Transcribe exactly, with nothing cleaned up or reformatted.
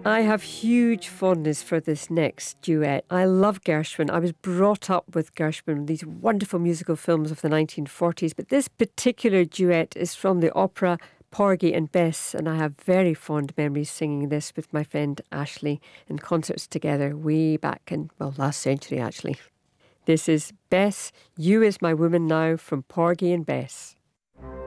I have huge fondness for this next duet. I love Gershwin. I was brought up with Gershwin, these wonderful musical films of the nineteen forties, but this particular duet is from the opera Porgy and Bess, and I have very fond memories singing this with my friend Ashley in concerts together way back in, well, last century actually. This is Bess, You Is My Woman Now from Porgy and Bess.